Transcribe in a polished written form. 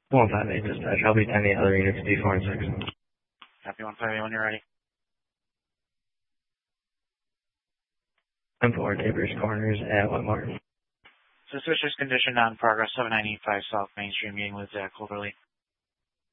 158 dispatch. I'll be 10 the other units, D4 and 6. Copy 158 when you're ready. I'm for Neighbors Corners at Wetmore. Suspicious condition on progress 7985 South Main Street, meeting with Zach Overly.